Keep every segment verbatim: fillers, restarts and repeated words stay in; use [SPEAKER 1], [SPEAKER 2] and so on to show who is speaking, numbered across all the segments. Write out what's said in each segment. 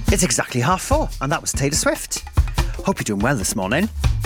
[SPEAKER 1] It's exactly half four, and that was Taylor Swift. Hope you're doing well this morning.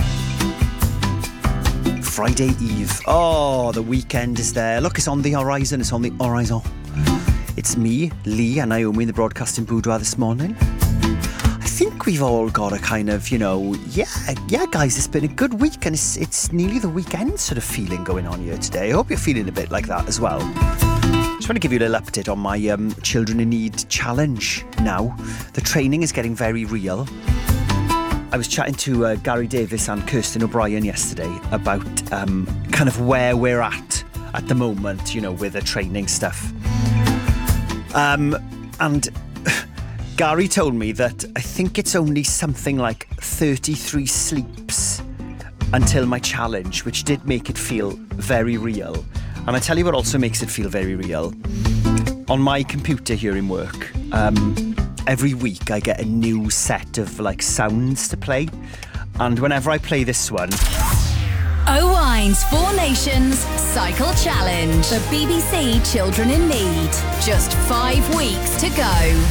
[SPEAKER 1] Friday Eve. Oh, the weekend is there. Look, it's on the horizon. It's on the horizon. It's me, Lee, and Naomi in the broadcasting boudoir this morning. I think we've all got a kind of, you know, yeah, yeah, guys, it's been a good week, and it's it's nearly the weekend sort of feeling going on here today. I hope you're feeling a bit like that as well. Just want to give you a little update on my um, Children in Need challenge now. The training is getting very real. I was chatting to uh, Gary Davis and Kirsten O'Brien yesterday about um, kind of where we're at at the moment, you know, with the training stuff. Um, and Gary told me that I think it's only something like thirty-three sleeps until my challenge, which did make it feel very real. And I tell you what also makes it feel very real. On my computer here in work, um, every week I get a new set of like sounds to play. And whenever I play this one...
[SPEAKER 2] Owine's Four Nations Cycle Challenge. The B B C Children in Need. Just five weeks to go.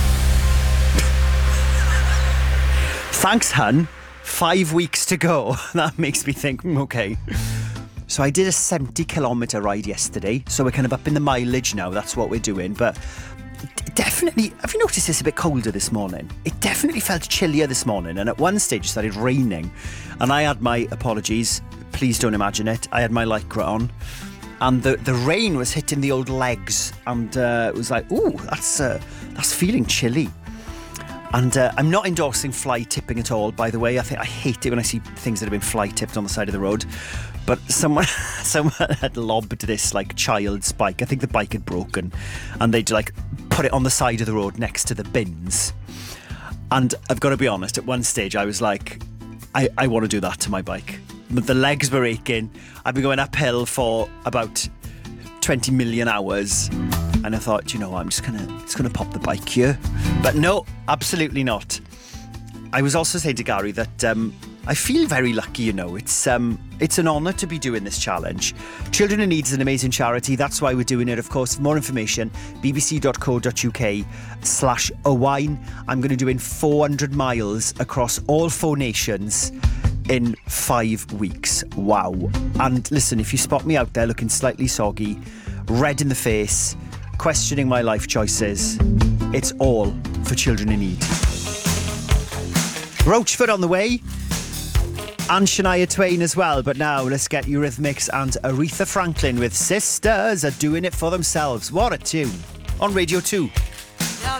[SPEAKER 1] Thanks, hun. Five weeks to go. That makes me think, okay. So I did a seventy kilometre ride yesterday. So we're kind of up in the mileage now. That's what we're doing. But definitely, have you noticed it's a bit colder this morning? It definitely felt chillier this morning. And at one stage it started raining. And I had my, apologies, please don't imagine it, I had my lycra on. And the, the rain was hitting the old legs. And uh, it was like, ooh, that's, uh, that's feeling chilly. And uh, I'm not endorsing fly tipping at all, by the way. I think I hate it when I see things that have been fly tipped on the side of the road. But someone someone had lobbed this like child's bike. I think the bike had broken, and they'd like put it on the side of the road next to the bins. And I've got to be honest, at one stage I was like, I, I want to do that to my bike. But the legs were aching. I've been going uphill for about twenty million hours. And I thought, you know what, I'm just gonna just gonna pop the bike here. But no, absolutely not. I was also saying to Gary that um, I feel very lucky, you know. It's um, it's an honour to be doing this challenge. Children in Need is an amazing charity. That's why we're doing it, of course. For more information, bbc.co.uk slash Owine. I'm going to do in four hundred miles across all four nations in five weeks. Wow. And listen, if you spot me out there looking slightly soggy, red in the face, questioning my life choices, it's all for Children in Need. Roachford on the way, and Shania Twain as well. But now let's get Eurythmics and Aretha Franklin with Sisters Are Doing It For Themselves. What a tune on Radio two.